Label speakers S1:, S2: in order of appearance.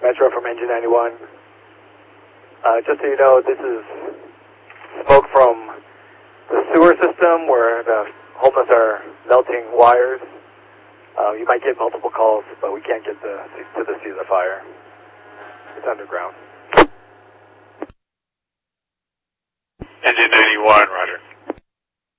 S1: Metro from Engine 91. Just so you know, this is smoke from the sewer system where the homeless are melting wires. You might get multiple calls, but we can't get to the seat of the fire. It's underground.